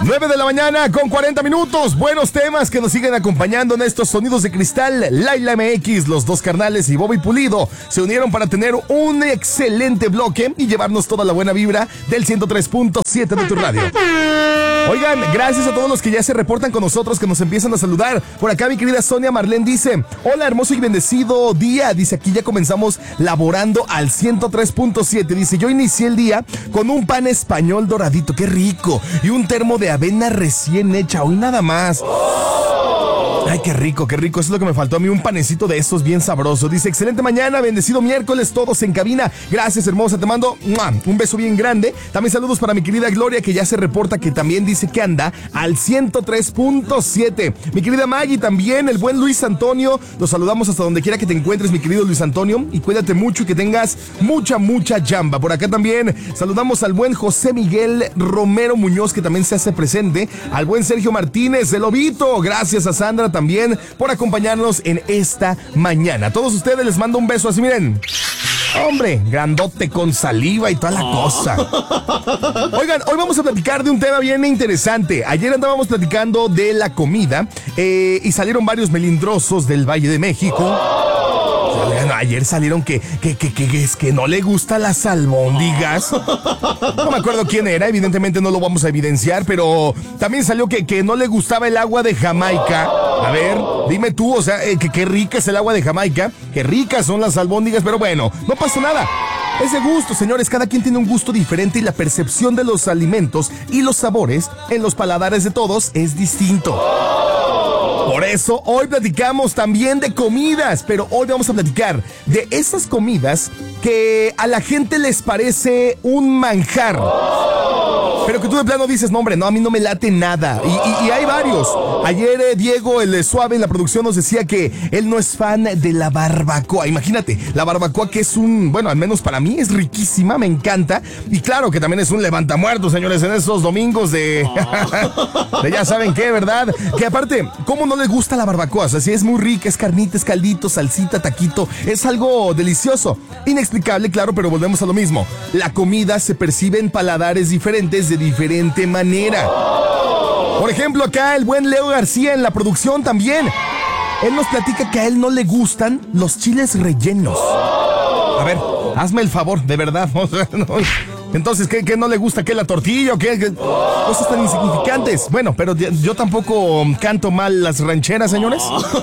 9 de la mañana con 40 minutos. Buenos temas que nos siguen acompañando en estos sonidos de cristal. Laila MX, los dos carnales y Bobby Pulido se unieron para tener un excelente bloque y llevarnos toda la buena vibra del 103.7 de tu radio. Oigan, gracias a todos los que ya se reportan con nosotros, que nos empiezan a saludar. Por acá mi querida Sonia Marlene dice: hola, hermoso y bendecido día. Dice, aquí ya comenzamos laborando al 103.7. Dice, yo inicié el día con un pan español doradito, qué rico, y un termo de avena recién hecha, hoy nada más. Ay, qué rico, eso es lo que me faltó a mí, un panecito de estos bien sabroso. Dice, excelente mañana, bendecido miércoles, todos en cabina. Gracias, hermosa, te mando un beso bien grande. También saludos para mi querida Gloria, que ya se reporta, que también dice que anda al 103.7. Mi querida Maggie también, el buen Luis Antonio, los saludamos hasta donde quiera que te encuentres, mi querido Luis Antonio, y cuídate mucho y que tengas mucha chamba. Por acá también saludamos al buen José Miguel Romero Muñoz, que también se hace presente, al buen Sergio Martínez, el Lobito. Gracias a Sandra también por acompañarnos en esta mañana. A todos ustedes les mando un beso así, miren. Hombre, grandote con saliva y toda la cosa. Oigan, hoy vamos a platicar de un tema bien interesante. Ayer andábamos platicando de la comida y salieron varios melindrosos del Valle de México. Ayer salieron que es que no le gusta las albóndigas. No me acuerdo quién era, evidentemente no lo vamos a evidenciar, pero también salió que no le gustaba el agua de Jamaica. A ver, dime tú, o sea, que rica es el agua de Jamaica, que ricas son las albóndigas, pero bueno, no pasa nada. Es de gusto, señores, cada quien tiene un gusto diferente y la percepción de los alimentos y los sabores en los paladares de todos es distinto. Por eso hoy platicamos también de comidas, pero hoy vamos a platicar de esas comidas que a la gente les parece un manjar. Pero que tú de plano dices, no hombre, no, a mí no me late nada. Y hay varios. Ayer Diego, el suave en la producción, nos decía que él no es fan de la barbacoa. Imagínate, la barbacoa que es bueno, al menos para mí es riquísima, me encanta. Y claro que también es un levantamuertos, señores, en esos domingos de ya saben qué, ¿verdad? Que aparte, ¿cómo no les gusta la barbacoa? O sea, sí es muy rica, es carnita, es caldito, salsita, taquito. Es algo delicioso. Inexplicable, claro, pero volvemos a lo mismo. La comida se percibe en paladares diferentes de diferente manera. Por ejemplo, acá el buen Leo García en la producción también. Él nos platica que a él no le gustan los chiles rellenos. A ver, hazme el favor, de verdad. Entonces, ¿qué no le gusta? ¿Qué, la tortilla o qué? Cosas tan insignificantes. Bueno, pero yo tampoco canto mal las rancheras, señores.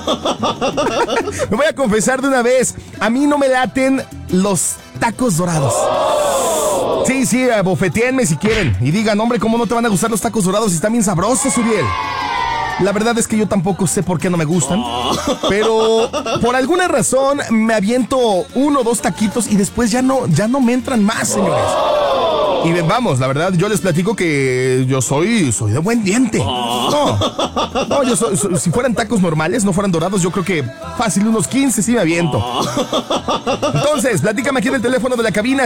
Me voy a confesar de una vez. A mí no me laten los tacos dorados. Sí, bofetéenme si quieren. Y digan, hombre, ¿cómo no te van a gustar los tacos dorados si están bien sabrosos, Uriel? La verdad es que yo tampoco sé por qué no me gustan. Pero por alguna razón me aviento 1 o 2 taquitos y después ya no me entran más, señores. Y vamos, la verdad, yo les platico que yo soy de buen diente. No, yo si fueran tacos normales, no fueran dorados, yo creo que fácil unos 15 sí me aviento. Entonces, platícame aquí en el teléfono de la cabina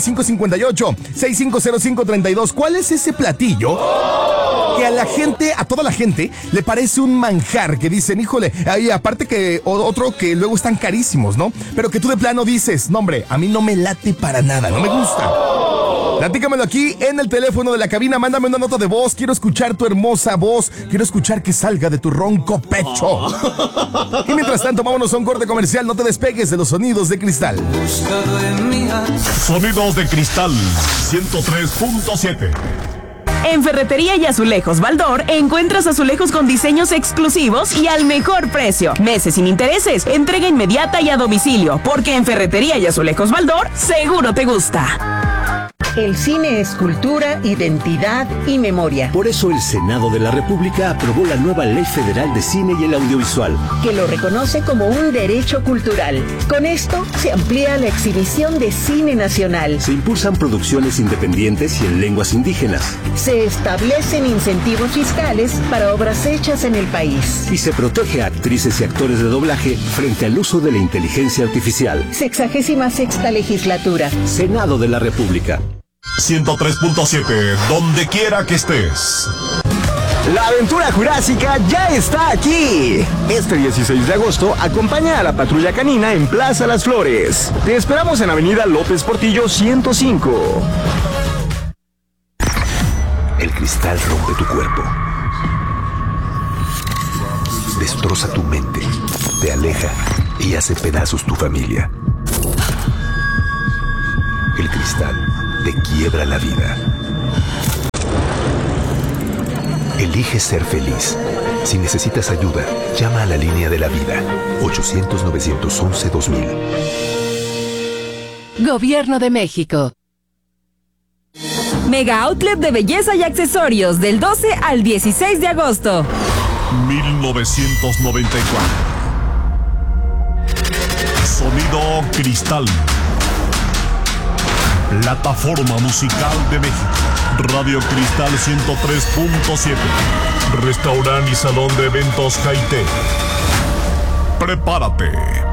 5558-650532. ¿Cuál es ese platillo que a toda la gente le parece un manjar? Que dicen, híjole, y aparte que otro que luego están carísimos, ¿no? Pero que tú de plano dices, no hombre, a mí no me late para nada, no me gusta. Platícamelo aquí en el teléfono de la cabina, mándame una nota de voz, quiero escuchar tu hermosa voz, quiero escuchar que salga de tu ronco pecho. Y mientras tanto, vámonos a un corte comercial, no te despegues de los sonidos de cristal. Sonidos de cristal 103.7. En Ferretería y Azulejos Baldor encuentras azulejos con diseños exclusivos y al mejor precio. Meses sin intereses, entrega inmediata y a domicilio, porque en Ferretería y Azulejos Baldor seguro te gusta. El cine es cultura, identidad y memoria. Por eso el Senado de la República aprobó la nueva Ley Federal de Cine y el Audiovisual, que lo reconoce como un derecho cultural. Con esto se amplía la exhibición de cine nacional. Se impulsan producciones independientes y en lenguas indígenas. Se establecen incentivos fiscales para obras hechas en el país. Y se protege a actrices y actores de doblaje frente al uso de la inteligencia artificial. 66ª legislatura. Senado de la República. 103.7, donde quiera que estés. La aventura jurásica ya está aquí. Este 16 de agosto, acompaña a la Patrulla Canina en Plaza Las Flores. Te esperamos en Avenida López Portillo 105. cristal rompe tu cuerpo. Destroza tu mente, te aleja y hace pedazos tu familia. El cristal te quiebra la vida. Elige ser feliz. Si necesitas ayuda, llama a la línea de la vida. 800-911-2000. Gobierno de México. Mega Outlet de belleza y accesorios del 12 al 16 de agosto. 1994. Sonido Cristal. Plataforma musical de México. Radio Cristal 103.7. Restaurante y salón de eventos Jaité. Prepárate